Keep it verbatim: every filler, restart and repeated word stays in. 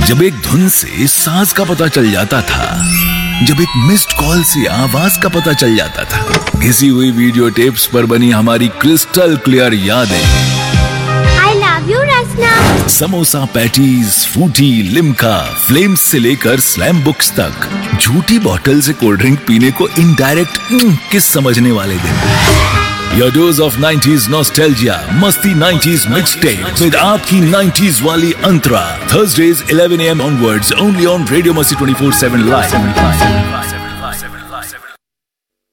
जब एक धुन से सांस का पता चल जाता था, जब एक मिस्ड कॉल से आवाज का पता चल जाता था, घिसी हुई वीडियो टेप्स पर बनी हमारी क्रिस्टल क्लियर यादें। I love you Rachna. Samosa patties, Frooti, Limca, flames से लेकर स्लैम बुक्स तक, झूठी बोतल से कोल्ड ड्रिंक पीने को इनडायरेक्ट किस समझने वाले दिन। Your dose of nineties nostalgia, Masti nineties mixtape with आपकी nineties वाली अंतरा. Thursdays eleven a m onwards only on Radio Masti twenty-four seven live.